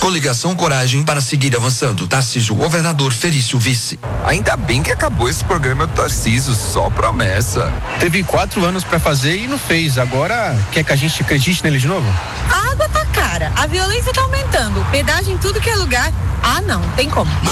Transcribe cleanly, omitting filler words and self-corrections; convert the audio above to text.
Coligação Coragem para seguir avançando. Tarcísio governador, Felício vice. Ainda bem que acabou esse programa do Tarcísio, só promessa. Teve 4 anos pra fazer e não fez. Agora quer que a gente acredite nele de novo? A água tá cara, a violência tá aumentando, pedágio em tudo que é lugar. Ah, não, tem como.